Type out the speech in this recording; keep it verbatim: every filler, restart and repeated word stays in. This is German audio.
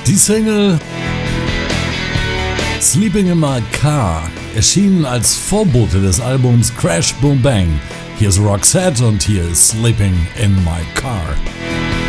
Die Single Sleeping in My Car erschien als Vorbote des Albums Crash Boom Bang. Hier ist Roxette und hier ist Sleeping in My Car.